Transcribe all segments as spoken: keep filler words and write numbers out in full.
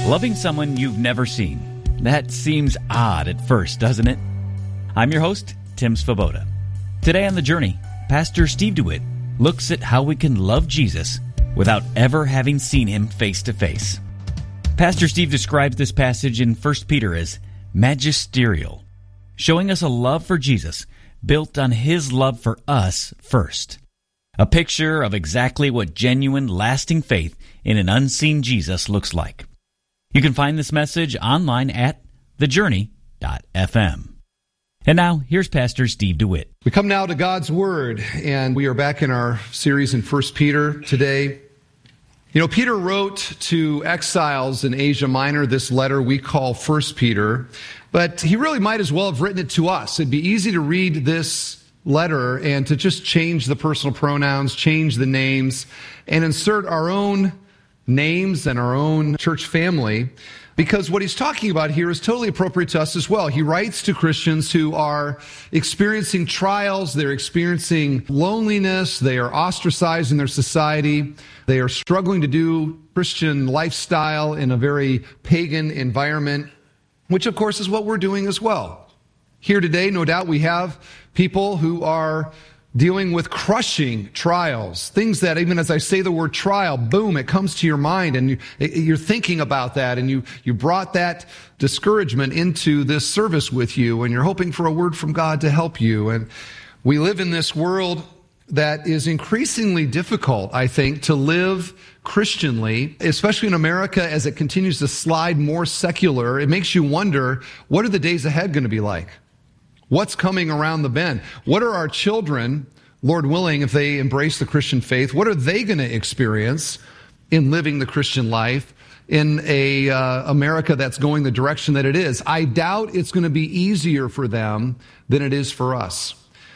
Loving someone you've never seen. That seems odd at first, doesn't it? I'm your host, Tim Svoboda. Today on The Journey, Pastor Steve DeWitt looks at how we can love Jesus without ever having seen him face to face. Pastor Steve describes this passage in First Peter as magisterial, showing us a love for Jesus built on his love for us first. A picture of exactly what genuine, lasting faith in an unseen Jesus looks like. You can find this message online at the journey dot f m. And now, here's Pastor Steve DeWitt. We come now to God's Word, and we are back in our series in First Peter today. You know, Peter wrote to exiles in Asia Minor this letter we call First Peter, but he really might as well have written it to us. It'd be easy to read this letter and to just change the personal pronouns, change the names, and insert our own names and our own church family, because what he's talking about here is totally appropriate to us as well. He writes to Christians who are experiencing trials, they're experiencing loneliness, they are ostracized in their society, they are struggling to do Christian lifestyle in a very pagan environment, which of course is what we're doing as well. Here today, no doubt we have people who are dealing with crushing trials, things that even as I say the word trial, boom, it comes to your mind and you, you're thinking about that, and you, you brought that discouragement into this service with you, and you're hoping for a word from God to help you. And we live in this world that is increasingly difficult, I think, to live Christianly, especially in America as it continues to slide more secular. It makes you wonder, what are the days ahead going to be like? What's coming around the bend? What are our children, Lord willing, if they embrace the Christian faith, what are they going to experience in living the Christian life in a uh, America that's going the direction that it is? I doubt it's going to be easier for them than it is for us.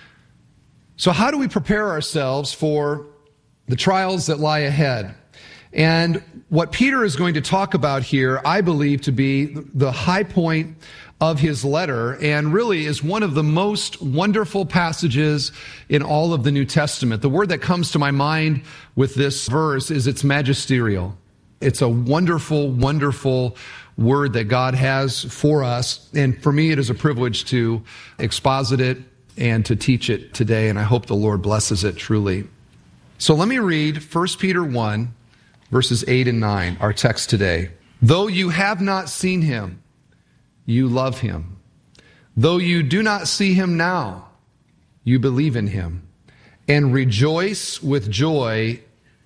So how do we prepare ourselves for the trials that lie ahead? And what Peter is going to talk about here, I believe to be the high point of his letter, and really is one of the most wonderful passages in all of the New Testament. The word that comes to my mind with this verse is it's magisterial. It's a wonderful, wonderful word that God has for us, and for me it is a privilege to exposit it and to teach it today, and I hope the Lord blesses it truly. So let me read First Peter one, verses eight and nine, our text today. Though you have not seen him, you love him. Though you do not see him now, you believe in him and rejoice with joy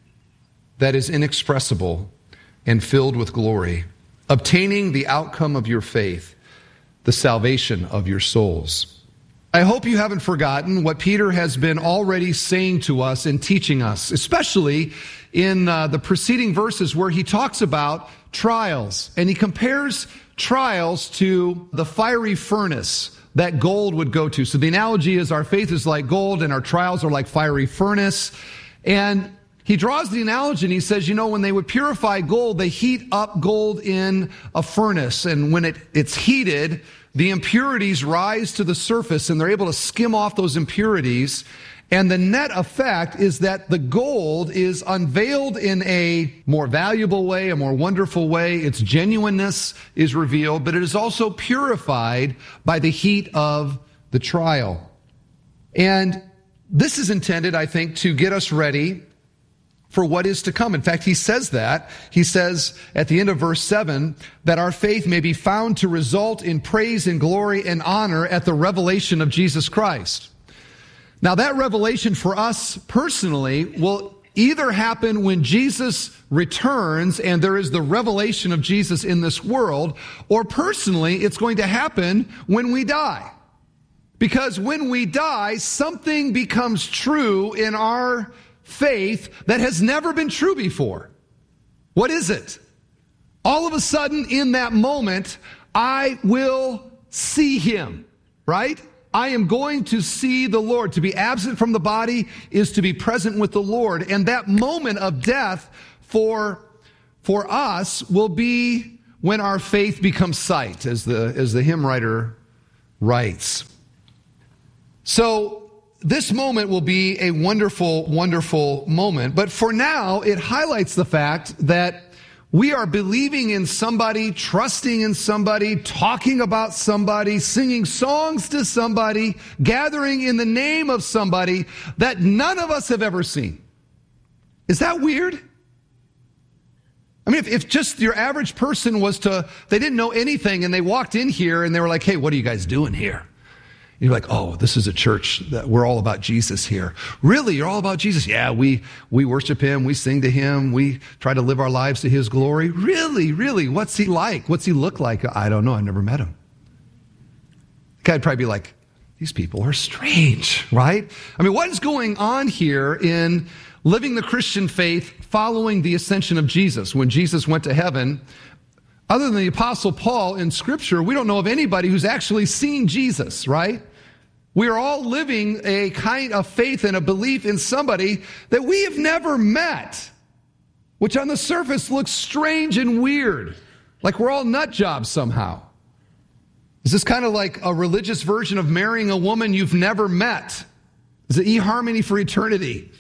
that is inexpressible and filled with glory, obtaining the outcome of your faith, the salvation of your souls. I hope you haven't forgotten what Peter has been already saying to us and teaching us, especially in uh, the preceding verses where he talks about trials, and he compares trials to the fiery furnace that gold would go to. So the analogy is our faith is like gold and our trials are like fiery furnace. And he draws the analogy and he says, you know, when they would purify gold, they heat up gold in a furnace. And when it, it's heated, the impurities rise to the surface and they're able to skim off those impurities. And the net effect is that the gold is unveiled in a more valuable way, a more wonderful way. Its genuineness is revealed, but it is also purified by the heat of the trial. And this is intended, I think, to get us ready for what is to come. In fact, he says that. He says at the end of verse seven that our faith may be found to result in praise and glory and honor at the revelation of Jesus Christ. Now, that revelation for us personally will either happen when Jesus returns and there is the revelation of Jesus in this world, or personally, it's going to happen when we die. Because when we die, something becomes true in our faith that has never been true before. What is it? All of a sudden, in that moment, I will see him, right? I am going to see the Lord. To be absent from the body is to be present with the Lord. And that moment of death for, for us will be when our faith becomes sight, as the, as the hymn writer writes. So this moment will be a wonderful, wonderful moment. But for now, it highlights the fact that We are believing in somebody, trusting in somebody, talking about somebody, singing songs to somebody, gathering in the name of somebody that none of us have ever seen. Is that weird? I mean, if, if just your average person was to, they didn't know anything and they walked in here and they were like, hey, what are you guys doing here? You're like, oh, this is a church that we're all about Jesus here. Really? You're all about Jesus? Yeah, we, we worship him. We sing to him. We try to live our lives to his glory. Really? Really? What's he like? What's he look like? I don't know. I've never met him. The guy'd probably be like, these people are strange, right? I mean, what is going on here in living the Christian faith following the ascension of Jesus? When Jesus went to heaven, other than the Apostle Paul in Scripture, we don't know of anybody who's actually seen Jesus, right? We are all living a kind of faith and a belief in somebody that we have never met, which on the surface looks strange and weird, like we're all nut jobs somehow. Is this kind of like a religious version of marrying a woman you've never met? Is it eHarmony for eternity?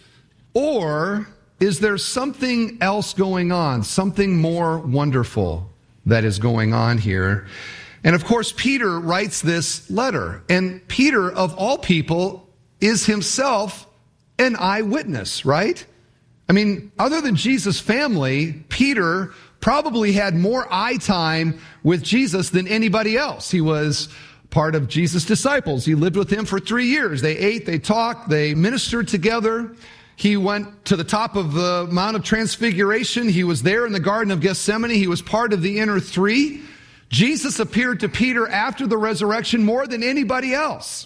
Or is there something else going on, something more wonderful that is going on here? And of course, Peter writes this letter. And Peter, of all people, is himself an eyewitness, right? I mean, other than Jesus' family, Peter probably had more eye time with Jesus than anybody else. He was part of Jesus' disciples. He lived with him for three years. They ate, they talked, they ministered together. He went to the top of the Mount of Transfiguration. He was there in the Garden of Gethsemane. He was part of the inner three. Jesus appeared to Peter after the resurrection more than anybody else.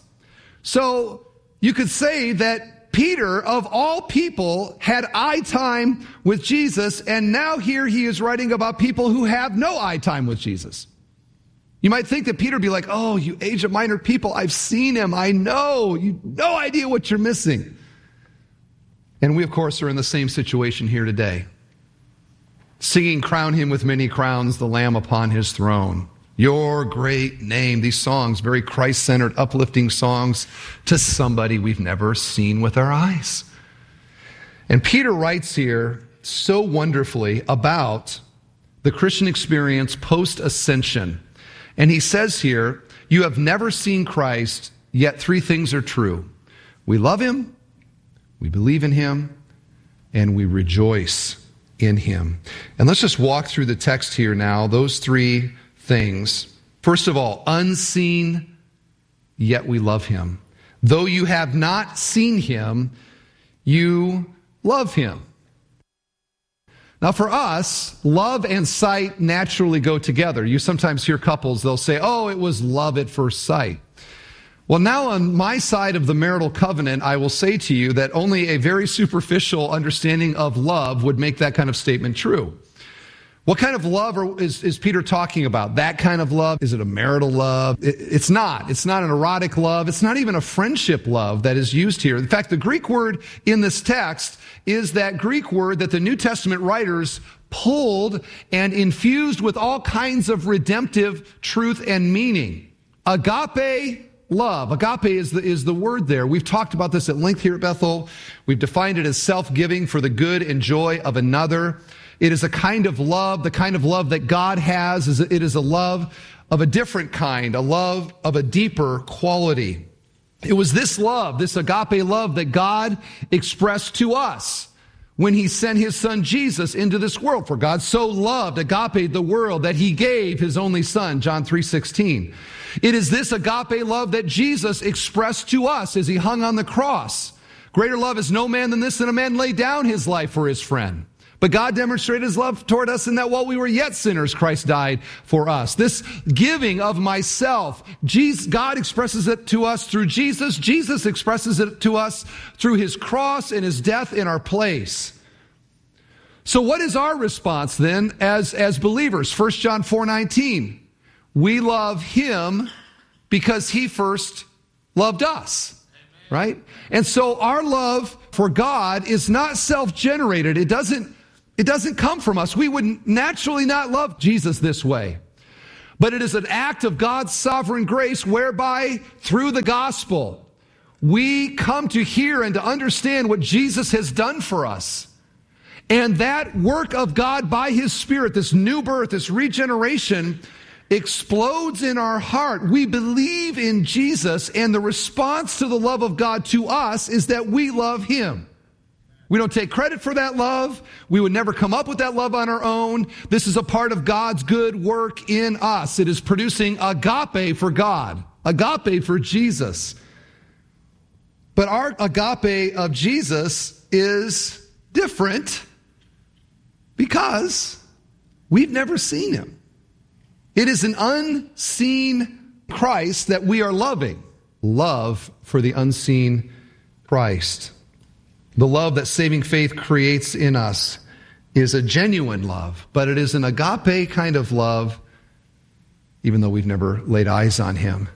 So you could say that Peter, of all people, had eye time with Jesus, and now here he is writing about people who have no eye time with Jesus. You might think that Peter would be like, oh, you Asia Minor people, I've seen him, I know, you no idea what you're missing. And we, of course, are in the same situation here today. Singing, crown him with many crowns, the Lamb upon his throne. Your great name. These songs, very Christ-centered, uplifting songs to somebody we've never seen with our eyes. And Peter writes here so wonderfully about the Christian experience post-ascension. And he says here, you have never seen Christ, yet three things are true. We love him, we believe in him, and we rejoice in him. And let's just walk through the text here now, those three things. First of all, unseen, yet we love him. Though you have not seen him, you love him. Now for us, love and sight naturally go together. You sometimes hear couples, they'll say, oh, it was love at first sight. Well, now on my side of the marital covenant, I will say to you that only a very superficial understanding of love would make that kind of statement true. What kind of love are, is, is Peter talking about? That kind of love? Is it a marital love? It, it's not. It's not an erotic love. It's not even a friendship love that is used here. In fact, the Greek word in this text is that Greek word that the New Testament writers pulled and infused with all kinds of redemptive truth and meaning. Agape love. Agape is the, is the word there. We've talked about this at length here at Bethel. We've defined it as self-giving for the good and joy of another. It is a kind of love, the kind of love that God has. Is it is a love of a different kind, a love of a deeper quality. It was this love, this agape love, that God expressed to us when he sent his son Jesus into this world. For God so loved, agape, the world, that he gave his only son, John three sixteen. It is this agape love that Jesus expressed to us as he hung on the cross. Greater love is no man than this, than a man lay down his life for his friend. But God demonstrated his love toward us in that while we were yet sinners, Christ died for us. This giving of myself, Jesus, God expresses it to us through Jesus. Jesus expresses it to us through his cross and his death in our place. So what is our response then as, as believers? First John four nineteen. We love him because he first loved us. Right? And so our love for God is not self-generated. It doesn't It doesn't come from us. We would naturally not love Jesus this way. But it is an act of God's sovereign grace whereby, through the gospel, we come to hear and to understand what Jesus has done for us. And that work of God by his Spirit, this new birth, this regeneration, explodes in our heart. We believe in Jesus, and the response to the love of God to us is that we love him. We don't take credit for that love. We would never come up with that love on our own. This is a part of God's good work in us. It is producing agape for God, agape for Jesus. But our agape of Jesus is different because we've never seen him. It is an unseen Christ that we are loving. Love for the unseen Christ. The love that saving faith creates in us is a genuine love, but it is an agape kind of love, even though we've never laid eyes on him.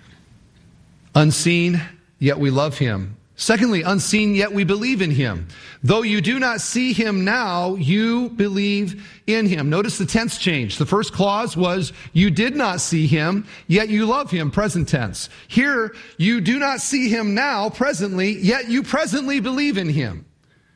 Unseen, yet we love him. Secondly, unseen, yet we believe in him. Though you do not see him now, you believe in him. Notice the tense change. The first clause was, you did not see him, yet you love him, present tense. Here, you do not see him now, presently, yet you presently believe in him.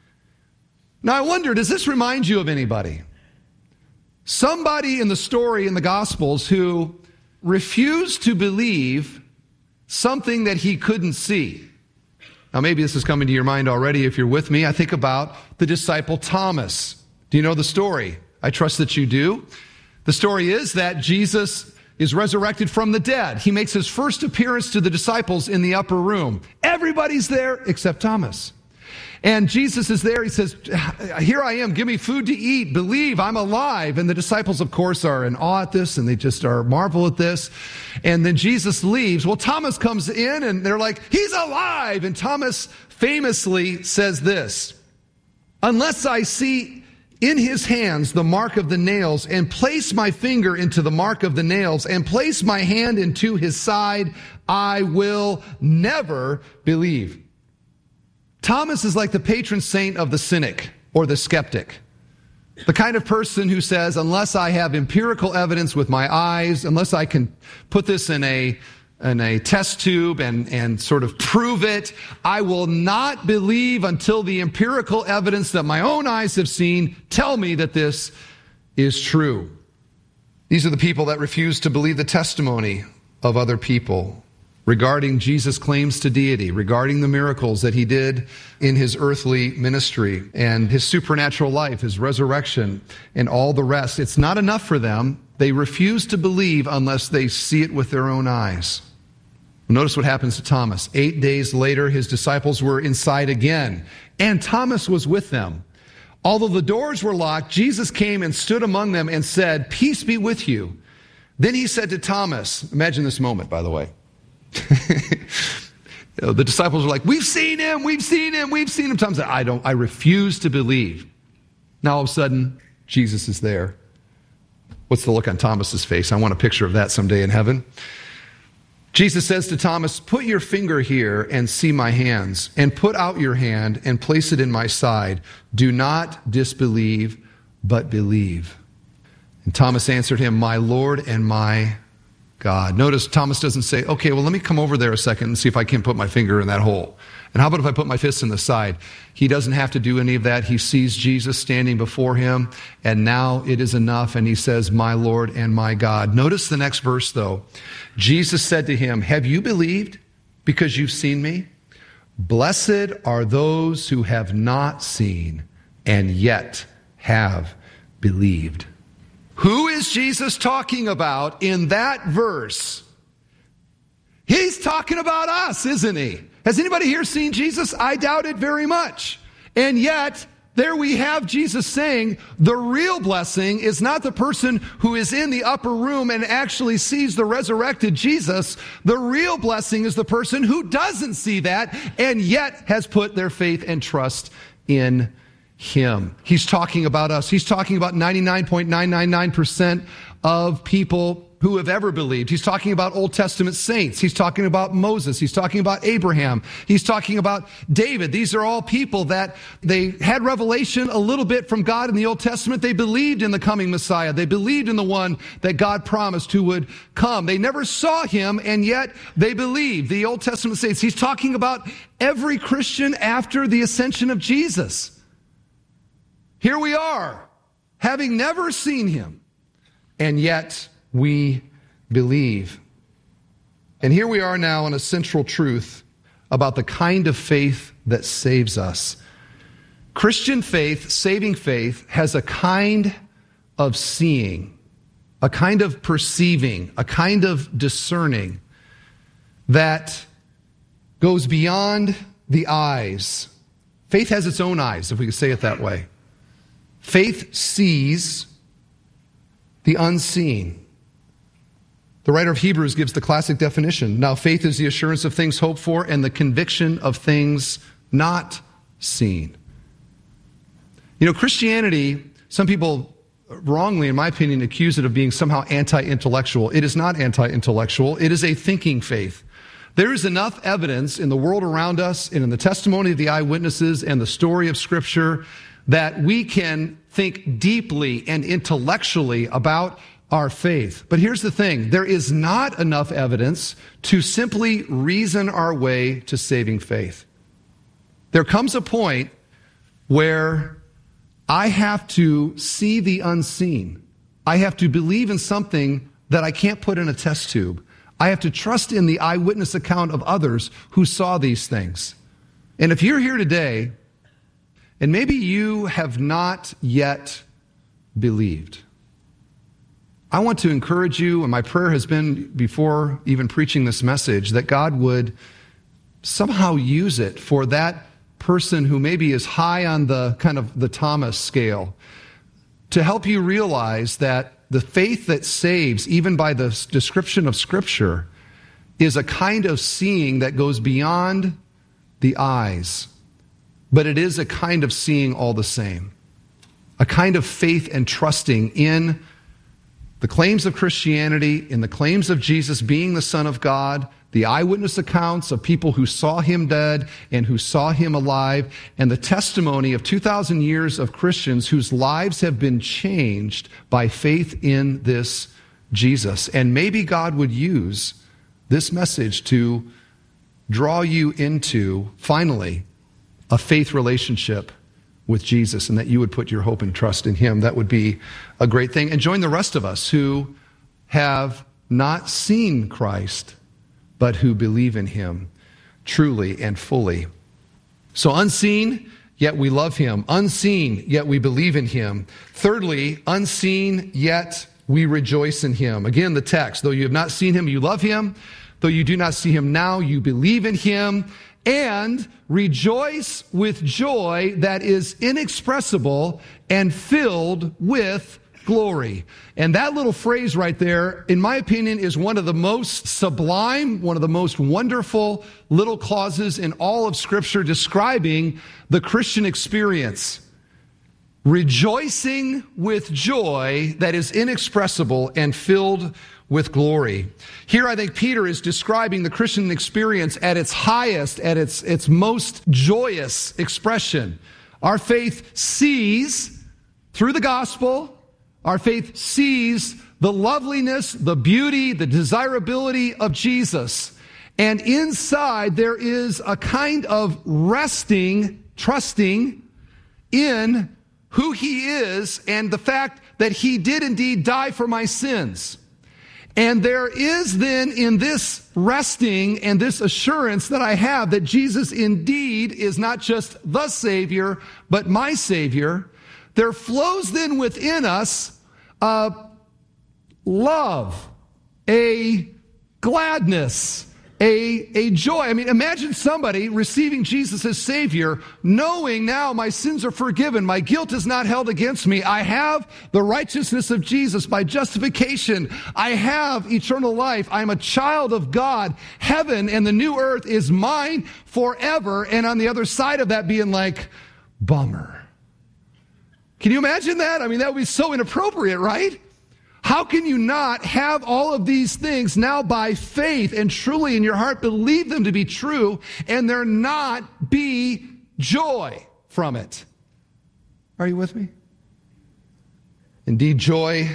Now I wonder, does this remind you of anybody? Somebody in the story in the Gospels who refused to believe something that he couldn't see. Now, maybe this is coming to your mind already if you're with me. I think about the disciple Thomas. Do you know the story? I trust that you do. The story is that Jesus is resurrected from the dead. He makes his first appearance to the disciples in the upper room. Everybody's there except Thomas. And Jesus is there. He says, here I am. Give me food to eat. Believe I'm alive. And the disciples, of course, are in awe at this, and they just are marvel at this. And then Jesus leaves. Well, Thomas comes in, and they're like, he's alive. And Thomas famously says this, unless I see in his hands the mark of the nails, and place my finger into the mark of the nails, and place my hand into his side, I will never believe. Thomas is like the patron saint of the cynic or the skeptic. The kind of person who says, unless I have empirical evidence with my eyes, unless I can put this in a, in a test tube and, and sort of prove it, I will not believe until the empirical evidence that my own eyes have seen tell me that this is true. These are the people that refuse to believe the testimony of other people regarding Jesus' claims to deity, regarding the miracles that he did in his earthly ministry and his supernatural life, his resurrection, and all the rest. It's not enough for them. They refuse to believe unless they see it with their own eyes. Notice what happens to Thomas. Eight days later, his disciples were inside again, and Thomas was with them. Although the doors were locked, Jesus came and stood among them and said, "Peace be with you." Then he said to Thomas, imagine this moment, by the way. You know, the disciples were like, we've seen him, we've seen him, we've seen him. Thomas said, I don't, I refuse to believe. Now all of a sudden, Jesus is there. What's the look on Thomas's face? I want a picture of that someday in heaven. Jesus says to Thomas, put your finger here and see my hands, and put out your hand and place it in my side. Do not disbelieve, but believe. And Thomas answered him, my Lord and my God. Notice Thomas doesn't say, okay, well, let me come over there a second and see if I can put my finger in that hole. And how about if I put my fist in the side? He doesn't have to do any of that. He sees Jesus standing before him, and now it is enough. And he says, my Lord and my God. Notice the next verse, though. Jesus said to him, have you believed because you've seen me? Blessed are those who have not seen and yet have believed. Who is Jesus talking about in that verse? He's talking about us, isn't he? Has anybody here seen Jesus? I doubt it very much. And yet, there we have Jesus saying, the real blessing is not the person who is in the upper room and actually sees the resurrected Jesus. The real blessing is the person who doesn't see that and yet has put their faith and trust in him. He's talking about us. He's talking about ninety-nine point nine nine nine percent of people who have ever believed. He's talking about Old Testament saints. He's talking about Moses. He's talking about Abraham. He's talking about David. These are all people that they had revelation a little bit from God in the Old Testament. They believed in the coming Messiah. They believed in the one that God promised who would come. They never saw him, and yet they believed. The Old Testament saints. He's talking about every Christian after the ascension of Jesus. Here we are, having never seen him, and yet we believe. And here we are now on a central truth about the kind of faith that saves us. Christian faith, saving faith, has a kind of seeing, a kind of perceiving, a kind of discerning that goes beyond the eyes. Faith has its own eyes, if we could say it that way. Faith sees the unseen. The writer of Hebrews gives the classic definition. Now, faith is the assurance of things hoped for and the conviction of things not seen. You know, Christianity, some people wrongly, in my opinion, accuse it of being somehow anti-intellectual. It is not anti-intellectual. It is a thinking faith. There is enough evidence in the world around us and in the testimony of the eyewitnesses and the story of Scripture that we can think deeply and intellectually about our faith. But here's the thing. There is not enough evidence to simply reason our way to saving faith. There comes a point where I have to see the unseen. I have to believe in something that I can't put in a test tube. I have to trust in the eyewitness account of others who saw these things. And if you're here today, and maybe you have not yet believed, I want to encourage you, and my prayer has been before even preaching this message, that God would somehow use it for that person who maybe is high on the kind of the Thomas scale to help you realize that the faith that saves, even by the description of Scripture, is a kind of seeing that goes beyond the eyes, but it is a kind of seeing all the same, a kind of faith and trusting in the claims of Christianity, in the claims of Jesus being the Son of God, the eyewitness accounts of people who saw him dead and who saw him alive, and the testimony of two thousand years of Christians whose lives have been changed by faith in this Jesus. And maybe God would use this message to draw you into, finally, a faith relationship with Jesus, and that you would put your hope and trust in him. That would be a great thing. And join the rest of us who have not seen Christ, but who believe in him truly and fully. So unseen, yet we love him. Unseen, yet we believe in him. Thirdly, unseen, yet we rejoice in him. Again, the text, though you have not seen him, you love him. Though you do not see him now, you believe in him. And rejoice with joy that is inexpressible and filled with glory. And that little phrase right there, in my opinion, is one of the most sublime, one of the most wonderful little clauses in all of Scripture describing the Christian experience. Rejoicing with joy that is inexpressible and filled with glory. Here I think Peter is describing the Christian experience at its highest, at its, its most joyous expression. Our faith sees, through the gospel, our faith sees the loveliness, the beauty, the desirability of Jesus. And inside there is a kind of resting, trusting in who he is and the fact that he did indeed die for my sins. And there is then in this resting and this assurance that I have that Jesus indeed is not just the Savior, but my Savior, there flows then within us a love, a gladness, a, a joy. I mean, imagine somebody receiving Jesus as Savior, knowing now my sins are forgiven, my guilt is not held against me, I have the righteousness of Jesus by justification, I have eternal life, I'm a child of God, heaven and the new earth is mine forever, and on the other side of that being like, bummer. Can you imagine that? I mean, that would be so inappropriate, right? How can you not have all of these things now by faith and truly in your heart believe them to be true and there not be joy from it? Are you with me? Indeed, joy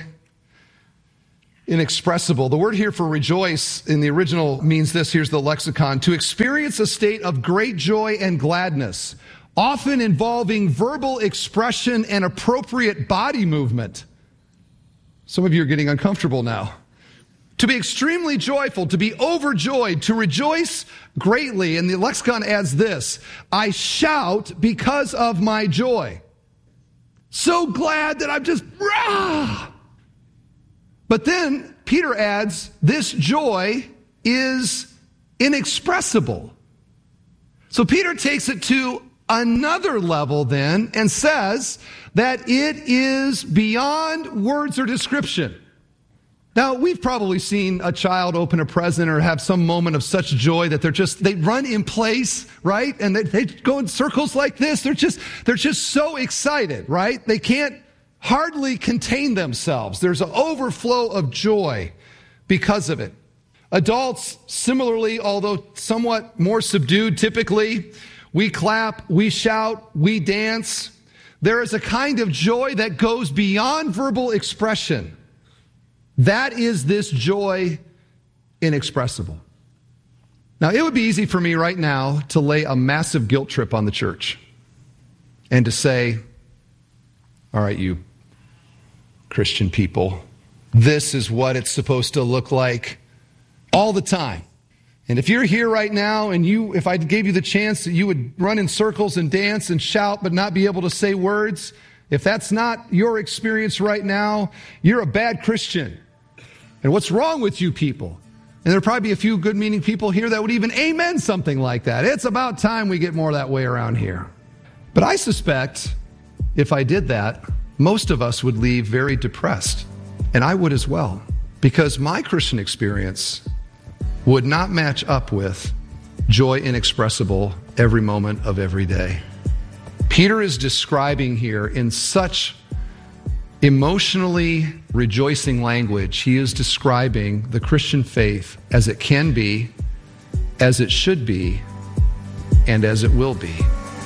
inexpressible. The word here for rejoice in the original means this. Here's the lexicon. To experience a state of great joy and gladness, often involving verbal expression and appropriate body movement. Some of you are getting uncomfortable now. To be extremely joyful, to be overjoyed, to rejoice greatly. And the lexicon adds this: I shout because of my joy. So glad that I'm just, rah! But then Peter adds, this joy is inexpressible. So Peter takes it to another level then and says that it is beyond words or description. Now, we've probably seen a child open a present or have some moment of such joy that they're just, they run in place, right? And they, they go in circles like this. They're just, they're just so excited, right? They can't hardly contain themselves. There's an overflow of joy because of it. Adults, similarly, although somewhat more subdued typically, we clap, we shout, we dance. There is a kind of joy that goes beyond verbal expression. That is this joy inexpressible. Now, it would be easy for me right now to lay a massive guilt trip on the church and to say, all right, you Christian people, this is what it's supposed to look like all the time. And if you're here right now and you, if I gave you the chance that you would run in circles and dance and shout but not be able to say words, if that's not your experience right now, you're a bad Christian. And what's wrong with you people? And there'll probably be a few good-meaning people here that would even amen something like that. It's about time we get more that way around here. But I suspect if I did that, most of us would leave very depressed. And I would as well. Because my Christian experience would not match up with joy inexpressible every moment of every day. Peter is describing here in such emotionally rejoicing language, he is describing the Christian faith as it can be, as it should be, and as it will be.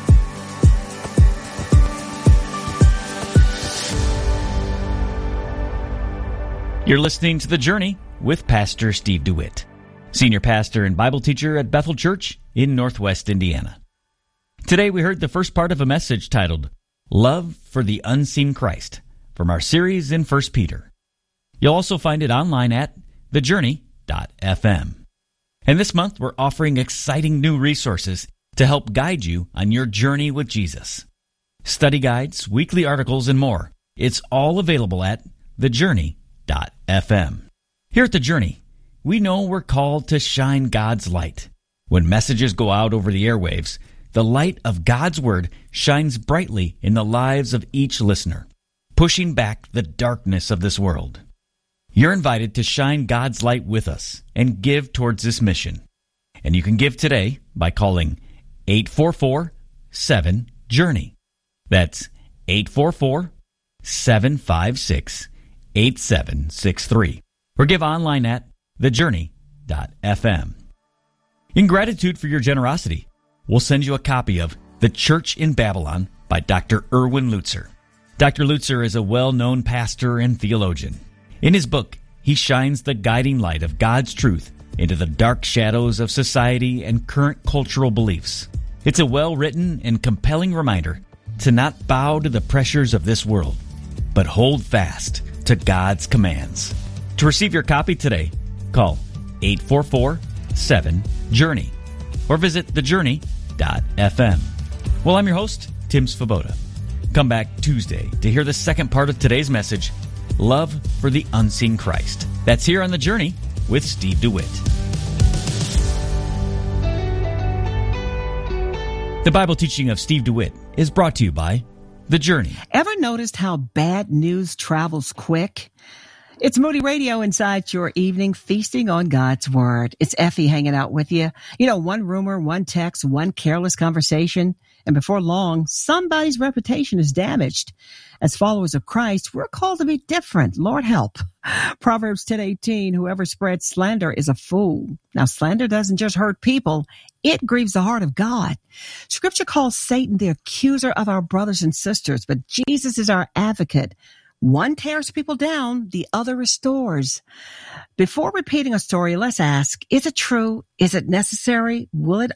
You're listening to The Journey with Pastor Steve DeWitt, Senior Pastor and Bible Teacher at Bethel Church in Northwest Indiana. Today we heard the first part of a message titled, Love for the Unseen Christ, from our series in First Peter. You'll also find it online at the journey dot f m. And this month we're offering exciting new resources to help guide you on your journey with Jesus. Study guides, weekly articles, and more. It's all available at the journey dot f m. Here at The Journey, we know we're called to shine God's light. When messages go out over the airwaves, the light of God's Word shines brightly in the lives of each listener, pushing back the darkness of this world. You're invited to shine God's light with us and give towards this mission. And you can give today by calling eight four four, seven, journey. That's eight four four, seven five six, eight seven six three. Or give online at the journey dot f m. In gratitude for your generosity, we'll send you a copy of The Church in Babylon by Doctor Erwin Lutzer. Doctor Lutzer is a well-known pastor and theologian. In his book, he shines the guiding light of God's truth into the dark shadows of society and current cultural beliefs. It's a well-written and compelling reminder to not bow to the pressures of this world, but hold fast to God's commands. To receive your copy today, call eight four four, seven, journey or visit the journey dot f m. Well, I'm your host, Tim Svoboda. Come back Tuesday to hear the second part of today's message, Love for the Unseen Christ. That's here on The Journey with Steve DeWitt. The Bible teaching of Steve DeWitt is brought to you by The Journey. Ever noticed how bad news travels quick? It's Moody Radio inside your evening, feasting on God's Word. It's Effie hanging out with you. You know, one rumor, one text, one careless conversation, and before long, somebody's reputation is damaged. As followers of Christ, we're called to be different. Lord help. Proverbs ten eighteen, whoever spreads slander is a fool. Now, slander doesn't just hurt people. It grieves the heart of God. Scripture calls Satan the accuser of our brothers and sisters, but Jesus is our advocate. One tears people down, the other restores. Before repeating a story, let's ask, is it true? Is it necessary? Will it